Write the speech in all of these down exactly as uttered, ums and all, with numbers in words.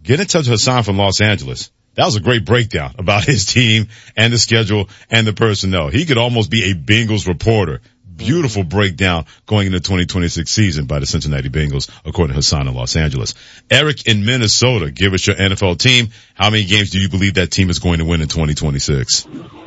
get in touch with Hassan from Los Angeles. That was a great breakdown about his team and the schedule and the personnel. He could almost be a Bengals reporter. Beautiful breakdown going into the twenty twenty-six season by the Cincinnati Bengals, according to Hassan in Los Angeles. Eric in Minnesota, give us your N F L team. How many games do you believe that team is going to win in twenty twenty-six?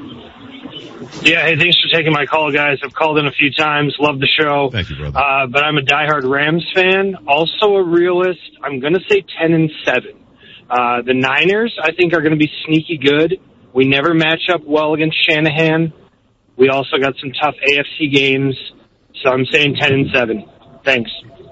Yeah, hey, thanks for taking my call, guys. I've called in a few times. Love the show. Thank you, brother. Uh, but I'm a diehard Rams fan, also a realist. I'm going to say ten and seven. Uh, the Niners, I think, are going to be sneaky good. We never match up well against Shanahan. We also got some tough A F C games, so I'm saying ten and seven. Thanks.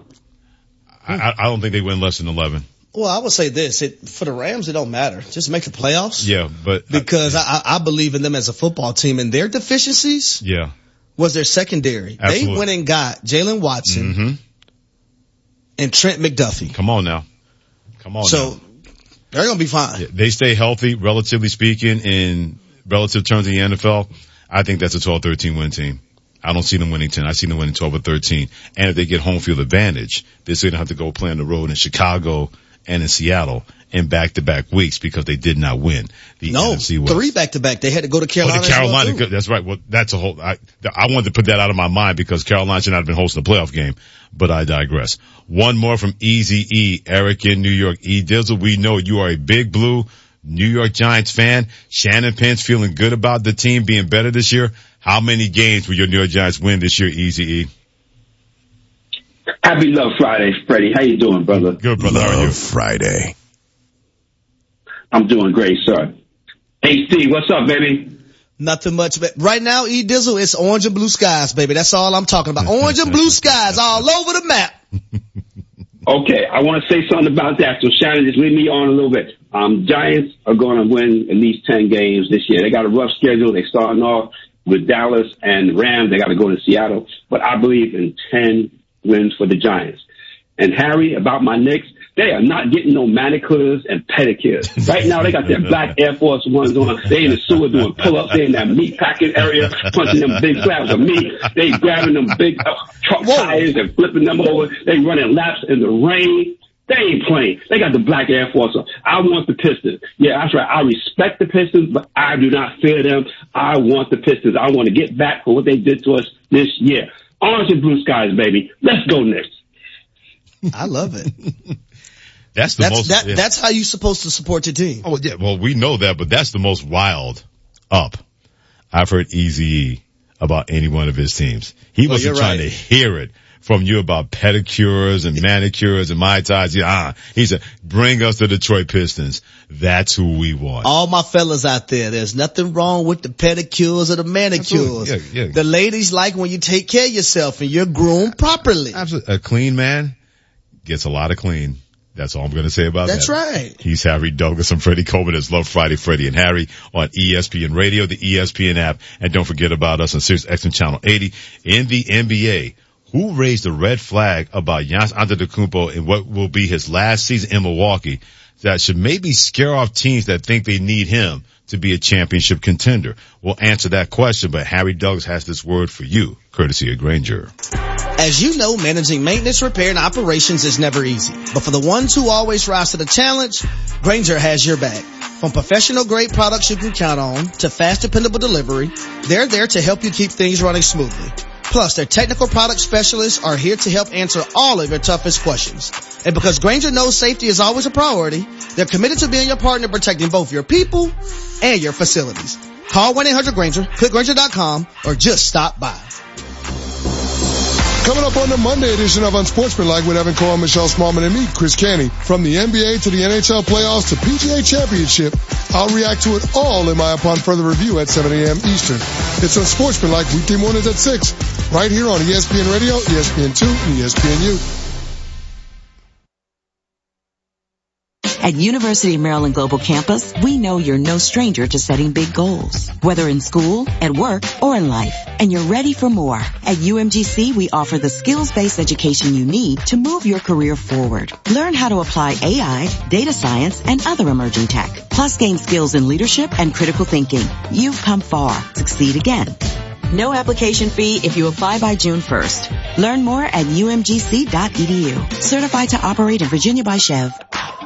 I, I don't think they win less than eleven. Well, I would say this. It, for the Rams, it don't matter. Just make the playoffs. Yeah, but... Because I, I, I believe in them as a football team, and their deficiencies yeah. was their secondary. Absolutely. They went and got Jalen Watson mm-hmm. and Trent McDuffie. Come on now. Come on so, now. So, they're going to be fine. Yeah, they stay healthy, relatively speaking, in relative terms in the N F L. I think that's a twelve thirteen win team. I don't see them winning ten. I see them winning twelve or thirteen. And if they get home field advantage, they're going to have to go play on the road in Chicago and in Seattle in back-to-back weeks because they did not win the no, N F C West. three back-to-back. They had to go to Carolina. Oh, to Carolina. As well, that's right. Well, that's a whole, I, I wanted to put that out of my mind because Carolina should not have been hosting a playoff game, but I digress. One more from Easy E, Eric in New York. E Dizzle, we know you are a big blue New York Giants fan. Shannon Pence feeling good about the team being better this year. How many games will your New York Giants win this year, Easy E? Happy Love Friday, Freddie. How you doing, brother? Good, brother. Love How are you? Friday. I'm doing great, sir. Hey, Steve, what's up, baby? Nothing much. But right now, E Dizzle, it's orange and blue skies, baby. That's all I'm talking about. Orange and blue skies all over the map. Okay, I want to say something about that. So, Shannon, just leave me on a little bit. Um, Giants are going to win at least ten games this year. They got a rough schedule. They're starting off with Dallas and Rams. They got to go to Seattle. But I believe in ten wins for the Giants. And Harry, about my Knicks, they are not getting no manicures and pedicures. Right now, they got their black Air Force Ones on. They in the sewer doing pull-ups. They in that meat packing area, punching them big slabs of meat. They grabbing them big uh, truck tires and flipping them over. They running laps in the rain. They ain't playing. They got the black Air Force on. I want the Pistons. Yeah, that's right. I respect the Pistons, but I do not fear them. I want the Pistons. I want to get back for what they did to us this year. Orange and blue skies, baby. Let's go Knicks. I love it. That's the that's, most. That, yeah. That's how you supposed to support your team. Oh yeah, well we know that, but that's the most wild up I've heard Eazy-E about any one of his teams. He well, wasn't trying right. to hear it from you about pedicures and manicures and Mai Tais. Yeah, ah. He said, bring us the Detroit Pistons. That's who we want. All my fellas out there, there's nothing wrong with the pedicures or the manicures. Yeah, yeah. The ladies like when you take care of yourself and you're groomed properly. Absolutely. A clean man gets a lot of clean. That's all I'm going to say about That's that. That's right. He's Harry Douglas. I'm Freddie Coleman. It's Love Friday, Freddie and Harry on E S P N Radio, the E S P N app. And don't forget about us on Sirius X M Channel eighty. In the N B A, who raised the red flag about Giannis Antetokounmpo in what will be his last season in Milwaukee that should maybe scare off teams that think they need him to be a championship contender? We'll answer that question, but Harry Douglas has this word for you, courtesy of Grainger. As you know, managing maintenance, repair, and operations is never easy. But for the ones who always rise to the challenge, Grainger has your back. From professional-grade products you can count on to fast, dependable delivery, they're there to help you keep things running smoothly. Plus, their technical product specialists are here to help answer all of your toughest questions. And because Grainger knows safety is always a priority, they're committed to being your partner protecting both your people and your facilities. Call one eight hundred Grainger, click Grainger dot com, or just stop by. Coming up on the Monday edition of Unsportsmanlike with Evan Cohen, Michelle Smallman, and me, Chris Canty. From the N B A to the N H L playoffs to P G A Championship, I'll react to it all in my upon further review at seven a.m. Eastern. It's Unsportsmanlike weekday mornings at six, right here on E S P N Radio, E S P N two, and E S P N U. At University of Maryland Global Campus, we know you're no stranger to setting big goals, whether in school, at work, or in life, and you're ready for more. At U M G C, we offer the skills-based education you need to move your career forward. Learn how to apply A I, data science, and other emerging tech, plus gain skills in leadership and critical thinking. You've come far. Succeed again. No application fee if you apply by June first. Learn more at U M G C dot E D U. Certified to operate in Virginia by Chev.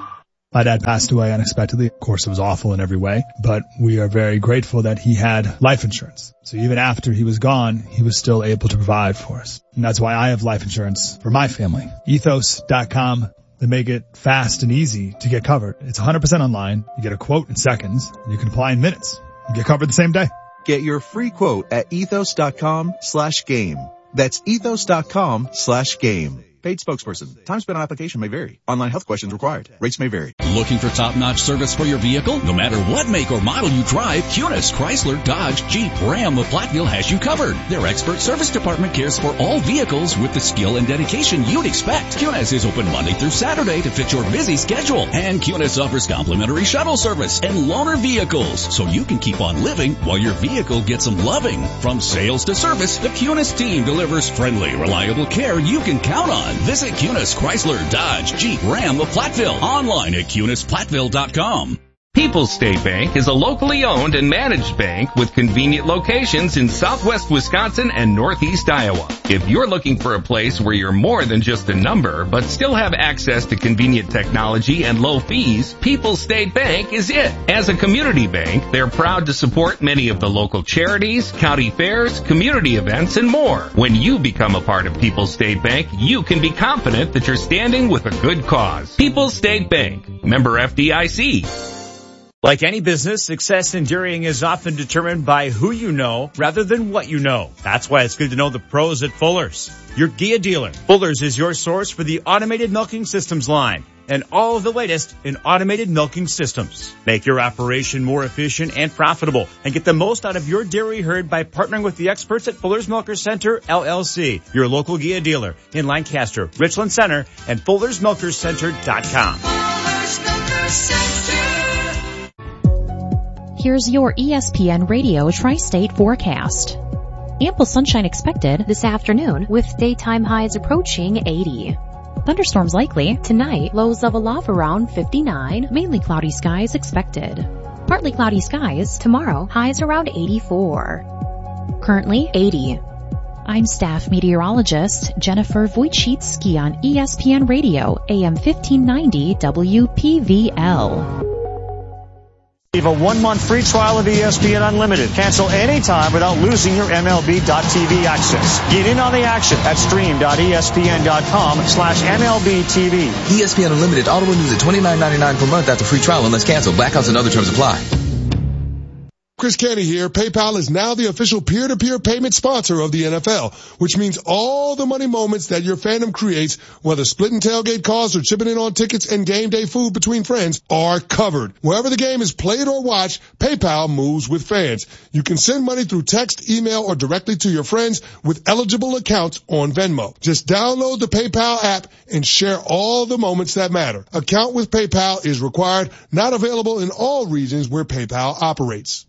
My dad passed away unexpectedly. Of course, it was awful in every way, but we are very grateful that he had life insurance. So even after he was gone, he was still able to provide for us. And that's why I have life insurance for my family. ethos dot com. They make it fast and easy to get covered. It's one hundred percent online. You get a quote in seconds, and you can apply in minutes. You get covered the same day. Get your free quote at ethos dot com slash game. That's ethos dot com slash game. Paid spokesperson. Time spent on application may vary. Online health questions required. Rates may vary. Looking for top-notch service for your vehicle? No matter what make or model you drive, Cunis, Chrysler, Dodge, Jeep, Ram, or Platteville has you covered. Their expert service department cares for all vehicles with the skill and dedication you'd expect. Cunis is open Monday through Saturday to fit your busy schedule. And Cunis offers complimentary shuttle service and loaner vehicles, so you can keep on living while your vehicle gets some loving. From sales to service, the Cunis team delivers friendly, reliable care you can count on. Visit Cunis, Chrysler, Dodge, Jeep, Ram of Platteville. Online at cunis platteville dot com. People's State Bank is a locally owned and managed bank with convenient locations in southwest Wisconsin and northeast Iowa. If you're looking for a place where you're more than just a number, but still have access to convenient technology and low fees, People's State Bank is it. As a community bank, they're proud to support many of the local charities, county fairs, community events, and more. When you become a part of People's State Bank, you can be confident that you're standing with a good cause. People's State Bank, member F D I C. Like any business, success enduring is often determined by who you know rather than what you know. That's why it's good to know the pros at Fuller's, your G I A dealer. Fuller's is your source for the automated milking systems line and all of the latest in automated milking systems. Make your operation more efficient and profitable and get the most out of your dairy herd by partnering with the experts at Fuller's Milker Center, L L C, your local G I A dealer in Lancaster, Richland Center, and fullers milker center dot com. Fuller's Milker Center. Here's your E S P N Radio Tri-State forecast. Ample sunshine expected this afternoon with daytime highs approaching eighty. Thunderstorms likely tonight, lows level off around fifty-nine, mainly cloudy skies expected. Partly cloudy skies tomorrow, highs around eighty-four. Currently eighty. I'm staff meteorologist Jennifer Wojcicki on E S P N Radio, A M fifteen ninety W P V L. A one-month free trial of E S P N Unlimited. Cancel anytime without losing your M L B dot T V access. Get in on the action at stream dot E S P N dot com slash M L B T V. E S P N Unlimited auto renews at twenty-nine ninety-nine per month after free trial unless canceled. Blackouts and other terms apply. Chris Canty here. PayPal is now the official peer-to-peer payment sponsor of the N F L, which means all the money moments that your fandom creates, whether splitting tailgate costs or chipping in on tickets and game day food between friends, are covered. Wherever the game is played or watched, PayPal moves with fans. You can send money through text, email, or directly to your friends with eligible accounts on Venmo. Just download the PayPal app and share all the moments that matter. Account with PayPal is required, not available in all regions where PayPal operates.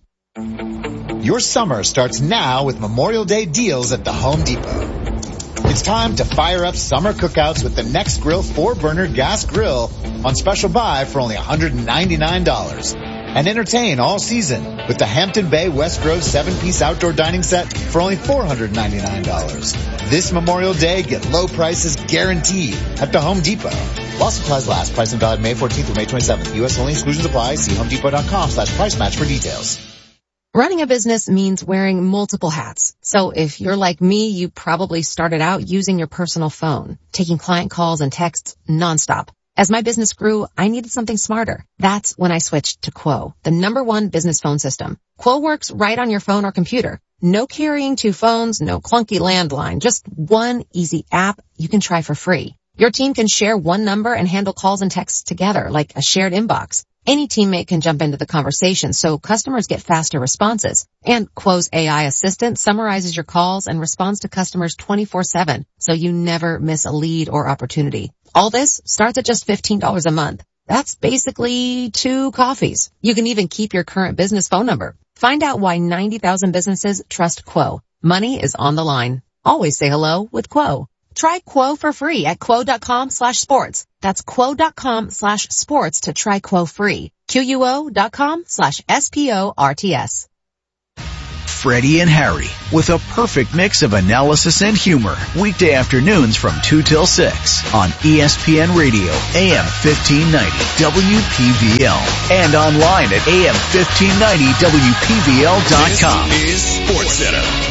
Your summer starts now with Memorial Day deals at the Home Depot. It's time to fire up summer cookouts with the Nextgrill four-burner gas grill on special buy for only one hundred ninety-nine dollars. And entertain all season with the Hampton Bay West Grove seven-piece outdoor dining set for only four hundred ninety-nine dollars. This Memorial Day, get low prices guaranteed at the Home Depot. While supplies last, price and valid May fourteenth through May twenty-seventh. U S only, exclusions apply. See homedepot dot com slash price match for details. Running a business means wearing multiple hats. So if you're like me, you probably started out using your personal phone, taking client calls and texts nonstop. As my business grew, I needed something smarter. That's when I switched to Quo, the number one business phone system. Quo works right on your phone or computer. No carrying two phones, no clunky landline, just one easy app you can try for free. Your team can share one number and handle calls and texts together like a shared inbox. Any teammate can jump into the conversation, so customers get faster responses. And Quo's A I assistant summarizes your calls and responds to customers twenty-four seven, so you never miss a lead or opportunity. All this starts at just fifteen dollars a month. That's basically two coffees. You can even keep your current business phone number. Find out why ninety thousand businesses trust Quo. Money is on the line. Always say hello with Quo. Try Quo for free at quo dot com slash sports. That's quo dot com slash sports to try Quo free. Q U O dot com slash S P O R T S. Freddie and Harry, with a perfect mix of analysis and humor. Weekday afternoons from two till six on E S P N Radio, A M fifteen ninety, W P V L, and online at A M fifteen ninety W P V L dot com. This is SportsCenter.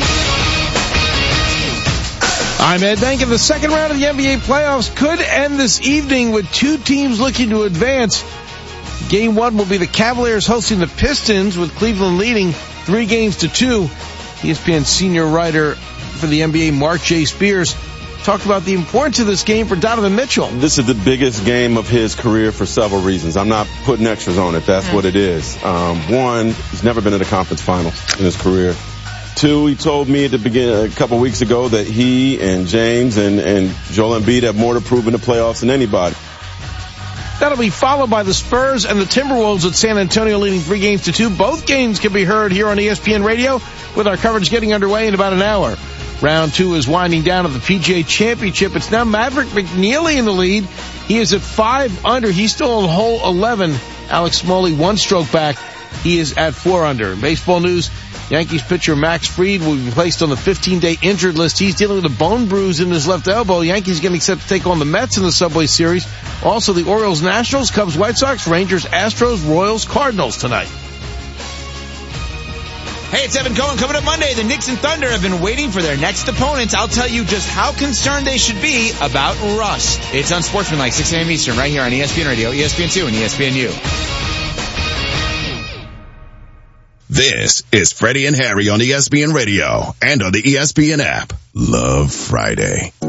I'm Ed Bank, and the second round of the N B A playoffs could end this evening with two teams looking to advance. Game one will be the Cavaliers hosting the Pistons, with Cleveland leading three games to two. E S P N senior writer for the N B A, Mark J. Spears, talked about the importance of this game for Donovan Mitchell. This is the biggest game of his career for several reasons. I'm not putting extras on it. That's mm. what it is. Um, one, he's never been in the conference finals in his career. Two, he told me at the beginning, a couple weeks ago, that he and James and, and Joel Embiid have more to prove in the playoffs than anybody. That'll be followed by the Spurs and the Timberwolves at San Antonio, leading three games to two. Both games can be heard here on E S P N Radio, with our coverage getting underway in about an hour. Round two is winding down at the P G A Championship. It's now Maverick McNeely in the lead. He is at five under. He's still on hole eleven. Alex Smalley one stroke back. He is at four under. In baseball news, Yankees pitcher Max Fried will be placed on the fifteen-day injured list. He's dealing with a bone bruise in his left elbow. Yankees getting set to take on the Mets in the Subway Series. Also, the Orioles, Nationals, Cubs, White Sox, Rangers, Astros, Royals, Cardinals tonight. Hey, it's Evan Cohen. Coming up Monday, the Knicks and Thunder have been waiting for their next opponents. I'll tell you just how concerned they should be about rust. It's Unsportsmanlike, six a.m. Eastern, right here on E S P N Radio, E S P N two, and E S P N U. This is Freddie and Harry on E S P N Radio and on the E S P N app. Love Friday.